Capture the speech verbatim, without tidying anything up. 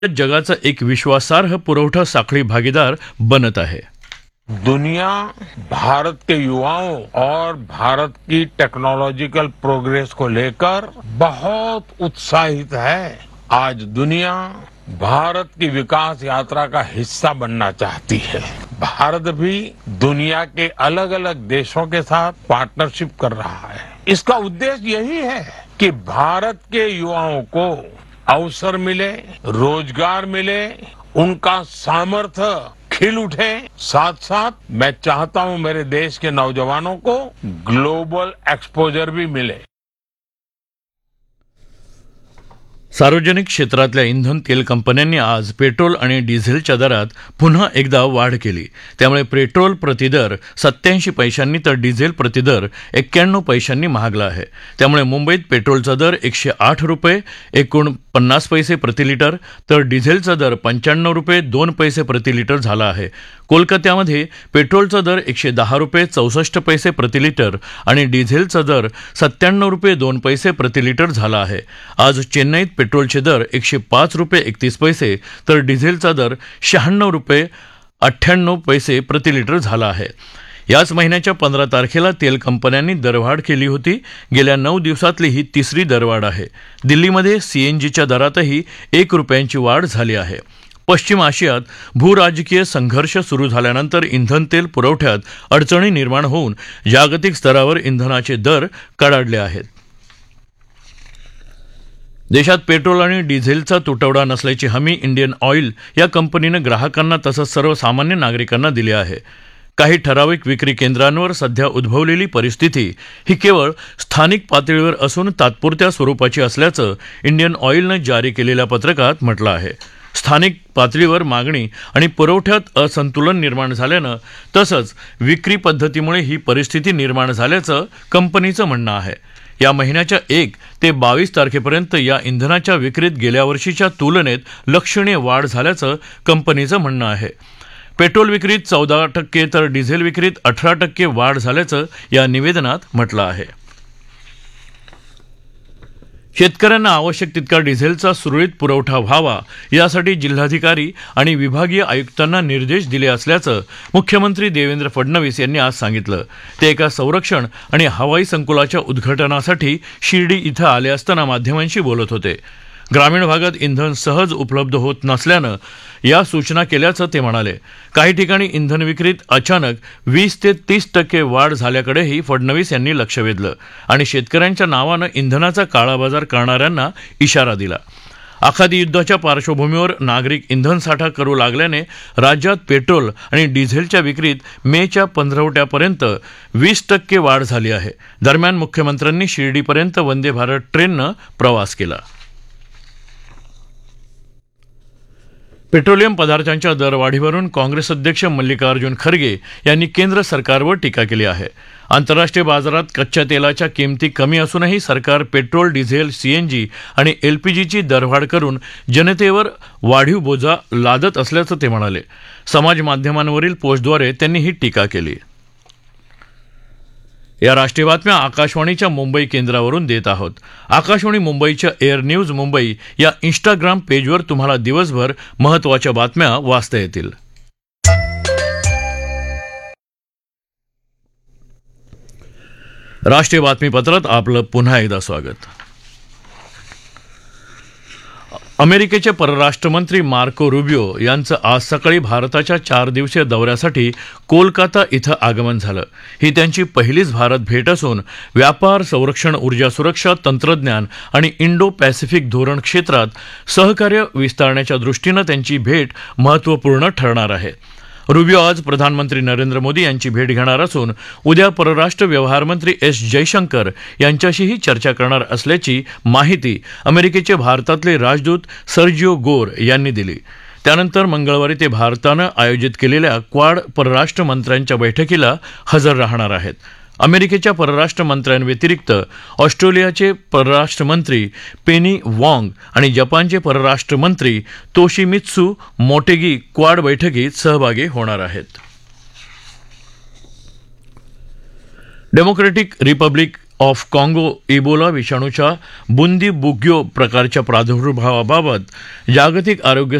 जगाचा एक विश्वासार्ह पुरवठा साखळी भागीदार बनत आहे. दुनिया भारत के युवाओं और भारत की टेक्नोलॉजिकल प्रोग्रेस को लेकर बहुत उत्साहित है. आज दुनिया भारत की विकास यात्रा का हिस्सा बनना चाहती है. भारत भी दुनिया के अलग अलग देशों के साथ पार्टनरशिप कर रहा है. इसका उद्देश्य यही है कि भारत के युवाओं को अवसर मिले, रोजगार मिले, उनका सामर्थ्य खिल उठे. साथ साथ मैं चाहता हूं मेरे देश के नौजवानों को ग्लोबल एक्सपोजर भी मिले. सार्वजनिक क्षेत्रातल्या इंधन तेल कंपन्यांनी आज पेट्रोल आणि डिझेलच्या दरात पुन्हा एकदा वाढ केली. त्यामुळे पेट्रोल प्रतिदर सत्याऐंशी पैशांनी तर डिझेल प्रतिदर एक्क्याण्णव पैशांनी महागला आहे. त्यामुळे मुंबईत पेट्रोलचा दर एकशे आठ रुपये एकोणपन्नास पैसे प्रतिलिटर तर डिझेलचा दर पंच्याण्णव रुपये दोन पैसे प्रतिलिटर झाला आहे. कोलकात्यामध्ये पेट्रोलचा दर एकशे दहा रुपये चौसष्ट पैसे प्रतिलिटर आणि डिझेलचा दर सत्त्याण्णव रुपये दोन पैसे प्रतिलिटर झाला आहे. आज चेन्नईत पेट्रोलचे दर एकशे पाच रुपये एकतीस पैसे तर डिझेलचा दर शहाण्णव रुपये अठ्ठ्याण्णव पैसे प्रतिलिटर झाला आहे. याच महिन्याच्या पंधरा तारखेला तेल कंपन्यांनी दरवाढ केली होती. गेल्या नऊ दिवसातली ही तिसरी दरवाढ आहे. दिल्लीमध्ये सीएनजीच्या दरातही एक रुपयांची वाढ झाली आहे. पश्चिम आशियात भूराजकीय संघर्ष सुरू झाल्यानंतर इंधन तेल पुरवठ्यात अडचणी निर्माण होऊन जागतिक स्तरावर इंधनाचे दर कडाडले आहेत. देशात पेट्रोल आणि डिझेलचा तुटवडा नसल्याची हमी इंडियन ऑइल या कंपनीनं ग्राहकांना तसंच सर्वसामान्य नागरिकांना दिली आहे. काही ठराविक विक्री केंद्रांवर सध्या उद्भवलेली परिस्थिती ही केवळ स्थानिक पातळीवर असून तात्पुरत्या स्वरूपाची असल्याचं इंडियन ऑइलनं जारी केलेल्या पत्रकात म्हटलं आहे. स्थानिक पातळीवर मागणी आणि पुरवठ्यात असंतुलन निर्माण झाल्यानं तसंच विक्री पद्धतीमुळे ही परिस्थिती निर्माण झाल्याचं कंपनीचं म्हणणं आहे. या महिन्याच्या एक ते बावीस तारखेपर्यंत या इंधनाच्या विक्रीत गेल्या वर्षीच्या तुलनेत लक्षणीय वाढ झाल्याचं कंपनीचं म्हणणं आहे. पेट्रोल विक्रीत चौदा टक्के तर डिझेल विक्रीत अठरा टक्के वाढ झाल्याचं या निवेदनात म्हटलं आहे. शेतकऱ्यांना आवश्यक तितका डिझेलचा सुरळीत पुरवठा व्हावा यासाठी जिल्हाधिकारी आणि विभागीय आयुक्तांना निर्देश दिले असल्याचं मुख्यमंत्री देवेंद्र फडणवीस यांनी आज सांगितलं. ते एका संरक्षण आणि हवाई संकुलाच्या उद्घाटनासाठी शिर्डी इथं आले असताना माध्यमांशी बोलत होते. ग्रामीण भागात इंधन सहज उपलब्ध होत नसल्यानं या सूचना केल्याचं ते म्हणाले. काही ठिकाणी इंधन विक्रीत अचानक वीस ते तीस टक्के वाढ झाल्याकडेही फडणवीस यांनी लक्ष वेधलं आणि शेतकऱ्यांच्या नावानं इंधनाचा काळाबाजार करणाऱ्यांना इशारा दिला. आखाती युद्धाच्या पार्श्वभूमीवर नागरिक इंधन साठा करू लागल्याने राज्यात पेट्रोल आणि डिझेलच्या विक्रीत मेच्या पंधरवड्यापर्यंत वीस टक्के वाढ झाली आहे. दरम्यान मुख्यमंत्र्यांनी शिर्डीपर्यंत वंदे भारत ट्रेननं प्रवास केला. पेट्रोलियम पदार्थांच्या दरवाढीवरून काँग्रेस अध्यक्ष मल्लिकार्जुन खरगे यांनी केंद्र सरकारवर टीका केली आहे. आंतरराष्ट्रीय बाजारात कच्च्या तेलाच्या किमती कमी असूनही सरकार पेट्रोल, डिझेल, सीएनजी आणि एलपीजीची दरवाढ करून जनतेवर वाढीव बोजा लादत असल्याचं ते म्हणाले. समाज माध्यमांवरील पोस्टद्वारे त्यांनी ही टीका केली. या राष्ट्रीय बातम्या आकाशवाणीच्या मुंबई केंद्रावरून देत आहोत. आकाशवाणी मुंबईच्या एअर न्यूज मुंबई या इंस्टाग्राम पेजवर तुम्हाला दिवसभर महत्त्वाच्या बातम्या वाचता येतील. राष्ट्रीय बातमीपत्रात आपलं पुन्हा एकदा स्वागत. अमेरिकेचे परराष्ट्रमंत्री मार्को रुबियो यांचं आज सकाळी भारताच्या चार दिवसीय दौऱ्यासाठी कोलकाता इथं आगमन झालं. ही त्यांची पहिलीच भारत भेट असून व्यापार, संरक्षण, ऊर्जा सुरक्षा, तंत्रज्ञान आणि इंडो पॅसिफिक धोरण क्षेत्रात सहकार्य विस्तारण्याच्या दृष्टीनं त्यांची भेट महत्त्वपूर्ण ठरणार आहे. रुबियो आज प्रधानमंत्री नरेंद्र मोदी यांची भेट घेणार असून उद्या परराष्ट्र व्यवहार मंत्री एस जयशंकर यांच्याशीही चर्चा करणार असल्याची माहिती अमेरिकेचे भारतातले राजदूत सर्जिओ गोर यांनी दिली. त्यानंतर मंगळवारी ते भारतानं आयोजित केलेल्या क्वाड परराष्ट्र मंत्र्यांच्या बैठकीला हजर राहणार आहेत. अमेरिकेच्या परराष्ट्र मंत्र्यांव्यतिरिक्त ऑस्ट्रेलियाचे परराष्ट्र मंत्री पेनी वॉंग आणि जपानचे परराष्ट्र मंत्री तोशिमित्सू मोटेगी क्वाड बैठकीत सहभागी होणार आहेत. डेमोक्रेटिक रिपब्लिक ऑफ काँगो इबोला विषाणूच्या बुंदी बुग्यो प्रकारच्या प्रादुर्भावाबाबत जागतिक आरोग्य